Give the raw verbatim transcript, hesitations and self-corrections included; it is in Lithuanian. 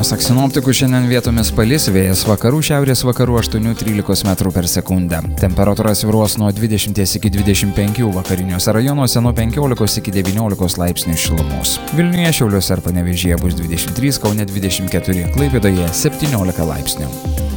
Pasak sinoptikų, šiandien vietomis palis, vėjas vakarų šiaurės vakarų aštuoni trylika metrų per sekundę. Temperatūra svyruos nuo dvidešimt iki dvidešimt penkių, vakariniuose rajonuose nuo penkiolikos iki devyniolikos laipsnių šilumos. Vilniuje, Šiauliuose ir Panevėžyje bus dvidešimt trys, Kaune dvidešimt keturi, Klaipėdoje septyniolika laipsnių.